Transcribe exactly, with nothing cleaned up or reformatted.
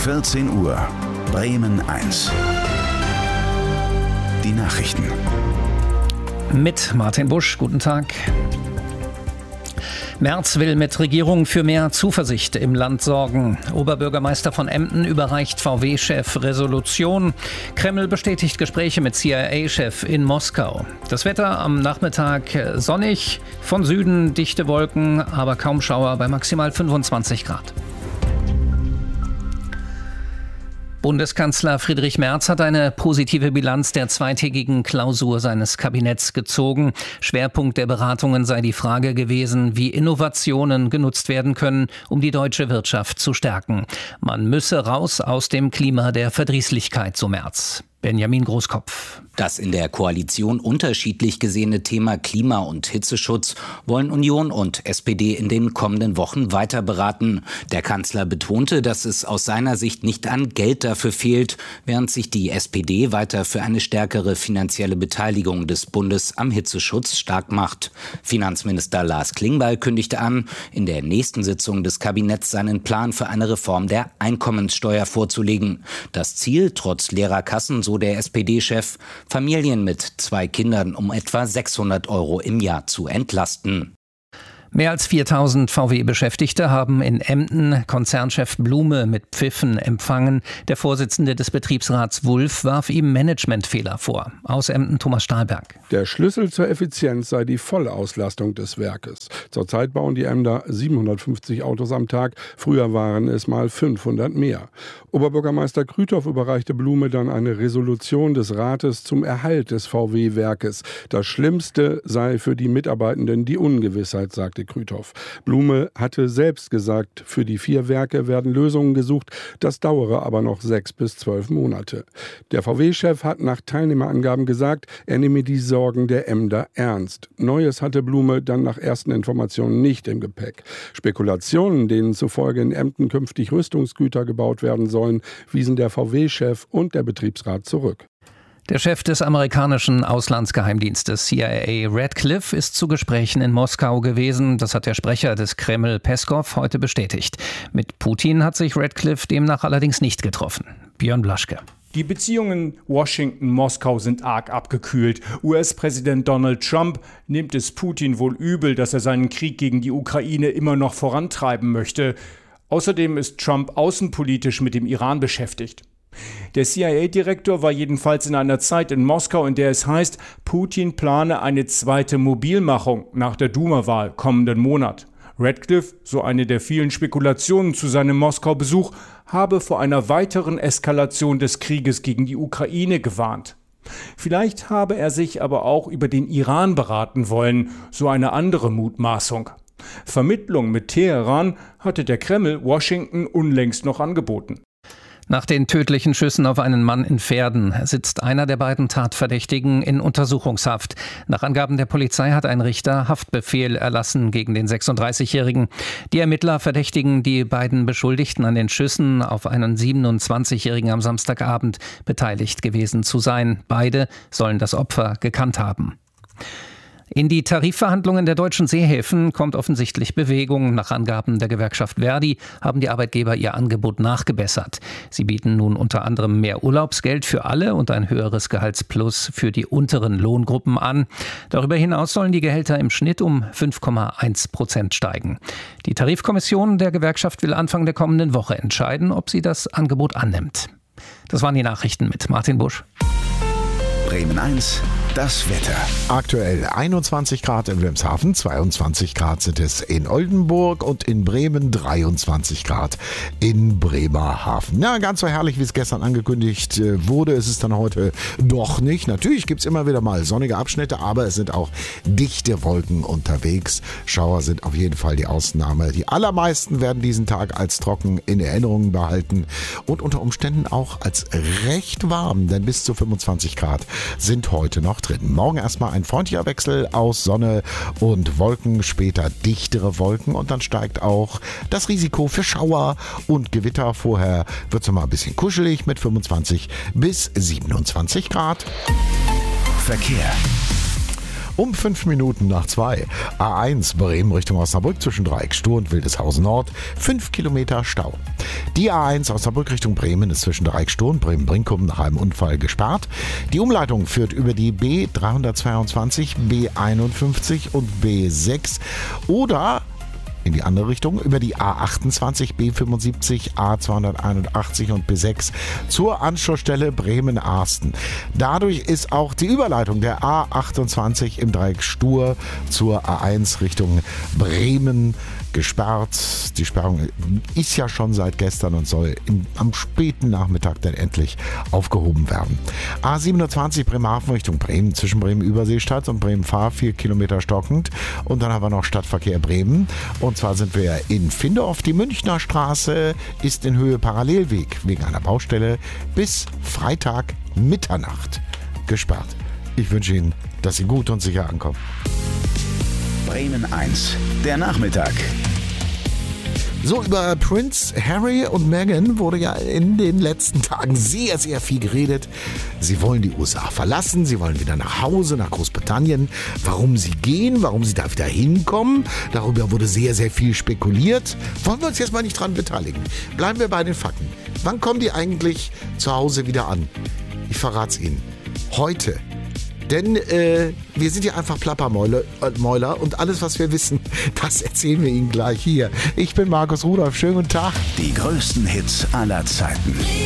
vierzehn Uhr, Bremen eins. Die Nachrichten. Mit Martin Busch, guten Tag. Merz will mit Regierung für mehr Zuversicht im Land sorgen. Oberbürgermeister von Emden überreicht V W-Chef Resolution. Kreml bestätigt Gespräche mit C I A-Chef in Moskau. Das Wetter am Nachmittag sonnig, von Süden dichte Wolken, aber kaum Schauer bei maximal fünfundzwanzig Grad. Bundeskanzler Friedrich Merz hat eine positive Bilanz der zweitägigen Klausur seines Kabinetts gezogen. Schwerpunkt der Beratungen sei die Frage gewesen, wie Innovationen genutzt werden können, um die deutsche Wirtschaft zu stärken. Man müsse raus aus dem Klima der Verdrießlichkeit, so Merz. Benjamin Großkopf. Das in der Koalition unterschiedlich gesehene Thema Klima- und Hitzeschutz wollen Union und S P D in den kommenden Wochen weiter beraten. Der Kanzler betonte, dass es aus seiner Sicht nicht an Geld dafür fehlt, während sich die S P D weiter für eine stärkere finanzielle Beteiligung des Bundes am Hitzeschutz stark macht. Finanzminister Lars Klingbeil kündigte an, in der nächsten Sitzung des Kabinetts seinen Plan für eine Reform der Einkommenssteuer vorzulegen. Das Ziel, trotz leerer Kassen, so der S P D-Chef, Familien mit zwei Kindern um etwa sechshundert Euro im Jahr zu entlasten. Mehr als viertausend V W-Beschäftigte haben in Emden Konzernchef Blume mit Pfiffen empfangen. Der Vorsitzende des Betriebsrats Wulff warf ihm Managementfehler vor. Aus Emden Thomas Stahlberg. Der Schlüssel zur Effizienz sei die Vollauslastung des Werkes. Zurzeit bauen die Emder siebenhundertfünfzig Autos am Tag. Früher waren es mal fünfhundert mehr. Oberbürgermeister Krüthoff überreichte Blume dann eine Resolution des Rates zum Erhalt des V W-Werkes. Das Schlimmste sei für die Mitarbeitenden die Ungewissheit, sagte Krüthoff. Blume hatte selbst gesagt, für die vier Werke werden Lösungen gesucht. Das dauere aber noch sechs bis zwölf Monate. Der V W-Chef hat nach Teilnehmerangaben gesagt, er nehme die Sorgen der Emder ernst. Neues hatte Blume dann nach ersten Informationen nicht im Gepäck. Spekulationen, denen zufolge in Emden künftig Rüstungsgüter gebaut werden sollen, wiesen der V W-Chef und der Betriebsrat zurück. Der Chef des amerikanischen Auslandsgeheimdienstes C I A, Radcliffe, ist zu Gesprächen in Moskau gewesen. Das hat der Sprecher des Kreml, Peskov, heute bestätigt. Mit Putin hat sich Radcliffe demnach allerdings nicht getroffen. Björn Blaschke. Die Beziehungen Washington-Moskau sind arg abgekühlt. U S-Präsident Donald Trump nimmt es Putin wohl übel, dass er seinen Krieg gegen die Ukraine immer noch vorantreiben möchte. Außerdem ist Trump außenpolitisch mit dem Iran beschäftigt. Der C I A-Direktor war jedenfalls in einer Zeit in Moskau, in der es heißt, Putin plane eine zweite Mobilmachung nach der Duma-Wahl kommenden Monat. Radcliffe, so eine der vielen Spekulationen zu seinem Moskau-Besuch, habe vor einer weiteren Eskalation des Krieges gegen die Ukraine gewarnt. Vielleicht habe er sich aber auch über den Iran beraten wollen, so eine andere Mutmaßung. Vermittlung mit Teheran hatte der Kreml Washington unlängst noch angeboten. Nach den tödlichen Schüssen auf einen Mann in Verden sitzt einer der beiden Tatverdächtigen in Untersuchungshaft. Nach Angaben der Polizei hat ein Richter Haftbefehl erlassen gegen den sechsunddreißigjährigen. Die Ermittler verdächtigen die beiden Beschuldigten an den Schüssen auf einen siebenundzwanzigjährigen am Samstagabend beteiligt gewesen zu sein. Beide sollen das Opfer gekannt haben. In die Tarifverhandlungen der deutschen Seehäfen kommt offensichtlich Bewegung. Nach Angaben der Gewerkschaft Verdi haben die Arbeitgeber ihr Angebot nachgebessert. Sie bieten nun unter anderem mehr Urlaubsgeld für alle und ein höheres Gehaltsplus für die unteren Lohngruppen an. Darüber hinaus sollen die Gehälter im Schnitt um fünf Komma eins Prozent steigen. Die Tarifkommission der Gewerkschaft will Anfang der kommenden Woche entscheiden, ob sie das Angebot annimmt. Das waren die Nachrichten mit Martin Busch. Bremen eins, das Wetter. Aktuell einundzwanzig Grad in Wilhelmshaven, zweiundzwanzig Grad sind es in Oldenburg und in Bremen dreiundzwanzig Grad in Bremerhaven. Ja, ganz so herrlich, wie es gestern angekündigt wurde, ist es dann heute doch nicht. Natürlich gibt es immer wieder mal sonnige Abschnitte, aber es sind auch dichte Wolken unterwegs. Schauer sind auf jeden Fall die Ausnahme. Die allermeisten werden diesen Tag als trocken in Erinnerung behalten und unter Umständen auch als recht warm, denn bis zu fünfundzwanzig Grad sind heute noch drin. Morgen erstmal ein freundlicher Wechsel aus Sonne und Wolken, später dichtere Wolken und dann steigt auch das Risiko für Schauer und Gewitter. Vorher wird es mal ein bisschen kuschelig mit fünfundzwanzig bis siebenundzwanzig Grad. Verkehr. Um fünf Minuten nach zwei. A eins Bremen Richtung Osnabrück zwischen Dreieck Stur und Wildeshausen Nord. Fünf Kilometer Stau. Die A eins Osnabrück Richtung Bremen ist zwischen Dreikstor und Bremen-Brinkum nach einem Unfall gesperrt. Die Umleitung führt über die B dreihundertzweiundzwanzig, B einundfünfzig und B sechs oder in die andere Richtung über die A achtundzwanzig, B fünfundsiebzig, A zweihunderteinundachtzig und B sechs zur Anschlussstelle Bremen-Arsten. Dadurch ist auch die Überleitung der A achtundzwanzig im Dreieck Stur zur A eins Richtung Bremen gesperrt. Die Sperrung ist ja schon seit gestern und soll im, am späten Nachmittag dann endlich aufgehoben werden. A siebenundzwanzig Bremerhaven Richtung Bremen, zwischen Bremen-Überseestadt und Bremen-Fahr, vier Kilometer stockend. Und dann haben wir noch Stadtverkehr Bremen. Und zwar sind wir in Findorf. Die Münchner Straße ist in Höhe Parallelweg wegen einer Baustelle bis Freitag Mitternacht gesperrt. Ich wünsche Ihnen, dass Sie gut und sicher ankommen. Bremen eins, der Nachmittag. So, über Prince Harry und Meghan wurde ja in den letzten Tagen sehr, sehr viel geredet. Sie wollen die U S A verlassen, sie wollen wieder nach Hause, nach Großbritannien. Warum sie gehen, warum sie da wieder hinkommen, darüber wurde sehr, sehr viel spekuliert. Wollen wir uns jetzt mal nicht dran beteiligen. Bleiben wir bei den Fakten. Wann kommen die eigentlich zu Hause wieder an? Ich verrate es Ihnen. Heute. Denn äh, wir sind ja einfach Plappermäuler äh, Mäuler und alles, was wir wissen, das erzählen wir Ihnen gleich hier. Ich bin Markus Rudolph. Schönen guten Tag. Die größten Hits aller Zeiten.